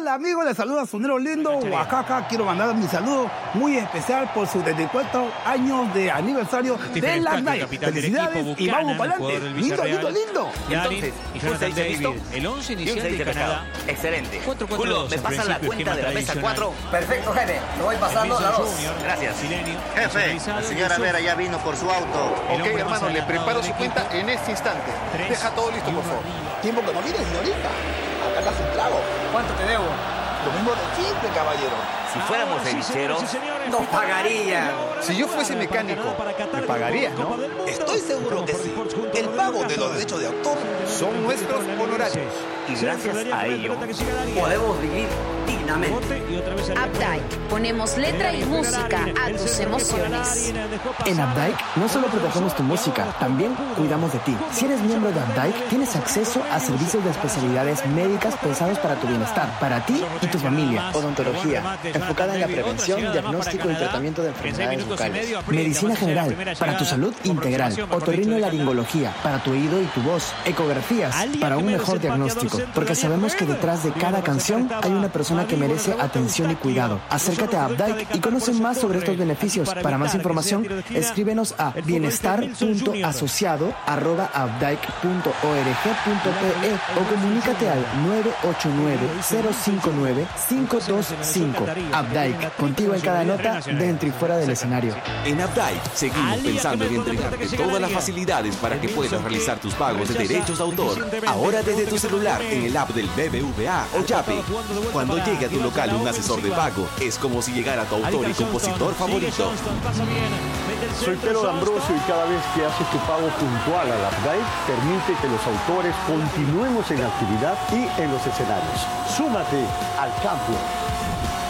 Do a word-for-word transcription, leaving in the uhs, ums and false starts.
Hola amigos, les saluda Sonero Lindo, Oaxaca. Quiero mandar mi saludo muy especial por sus veinticuatro años de aniversario de la Night. Felicidades y vamos para adelante. Lindo, lindo, lindo. Entonces, ¿un seis listo? El once inicial de Canadá. Excelente. Julio, ¿me pasan la cuenta de la mesa cuatro? Perfecto, jefe. Lo voy pasando la dos. Gracias. Jefe, la señora Vera ya vino por su auto. Ok, hermano, le preparo su cuenta en este instante. Deja todo listo, por favor. Tiempo que no viene, señorita. Acá está su trago. ¿Cuánto te debo? Lo mismo de siempre, caballero. Si fuéramos cevicheros, no pagaría. Si yo fuese mecánico, me pagarías, ¿no? Estoy seguro que sí. El pago de los derechos de autor Son nuestros honorarios. y gracias a ello, Podemos vivir dignamente. Updike, ponemos letra y música a tus emociones. En Updike no solo protegemos tu música, también cuidamos de ti. Si eres miembro de Updike, tienes acceso a servicios de especialidades médicas pensados para tu bienestar, para ti y tu familia. Odontología, enfocada en la prevención, diagnóstico y tratamiento de enfermedades bucales. Medicina general, para tu salud integral. Otorrinolaringología, para tu oído y tu voz. Ecografías, para un mejor diagnóstico. Porque sabemos que detrás de cada canción hay una persona que merece atención y cuidado. Acércate a Updike y conoce más sobre estos beneficios. Para más información, escríbenos a bienestar punto asociado arroba updike punto org punto pe o comunícate al nueve ocho nueve, cero cinco nueve, cinco dos cinco. Updike, contigo en cada nota, dentro y fuera del escenario. En Updike seguimos pensando en entregarte todas las facilidades para que puedas realizar tus pagos de derechos de autor. Ahora desde tu celular, en el app del B B V A o Yape. Cuando llegue a tu local un asesor de pago, es como si llegara tu autor y compositor favorito. Soy Pedro D'Ambrosio y cada vez que haces tu pago puntual a la Updike, permite que los autores continuemos en actividad y en los escenarios. Súmate al cambio.